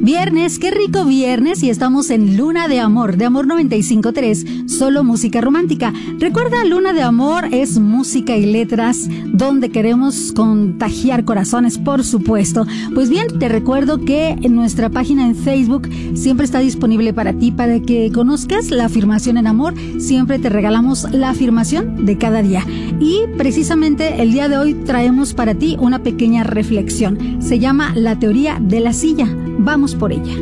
Viernes, qué rico viernes, y estamos en Luna de Amor 95.3, solo música romántica. Recuerda, Luna de Amor es música y letras donde queremos contagiar corazones, por supuesto. Pues bien, te recuerdo que en nuestra página en Facebook siempre está disponible para ti, para que conozcas la afirmación en amor. Siempre te regalamos la afirmación de cada día. Y precisamente el día de hoy traemos para ti una pequeña reflexión. Se llama la teoría de la silla. Vamos por ella.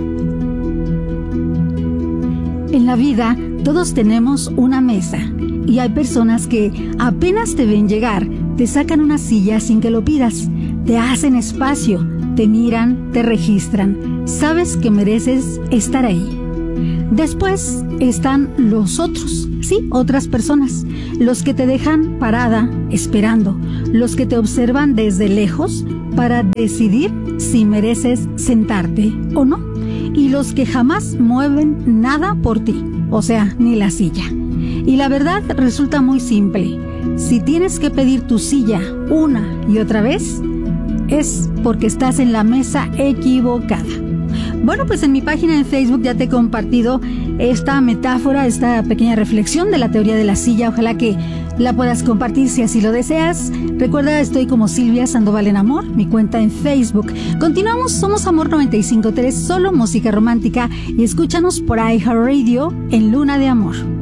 En la vida todos tenemos una mesa y hay personas que apenas te ven llegar, te sacan una silla sin que lo pidas, te hacen espacio, te miran, te registran, sabes que mereces estar ahí. Después están los otros, sí, otras personas, los que te dejan parada, esperando, los que te observan desde lejos para decidir si mereces sentarte o no, y los que jamás mueven nada por ti, o sea, ni la silla. Y la verdad resulta muy simple: si tienes que pedir tu silla una y otra vez, es porque estás en la mesa equivocada. Bueno, pues en mi página en Facebook ya te he compartido esta metáfora, esta pequeña reflexión de la teoría de la silla. Ojalá que la puedas compartir si así lo deseas. Recuerda, estoy como Silvia Sandoval en Amor, mi cuenta en Facebook. Continuamos, somos Amor 95.3, solo música romántica, y escúchanos por iHeartRadio en Luna de Amor.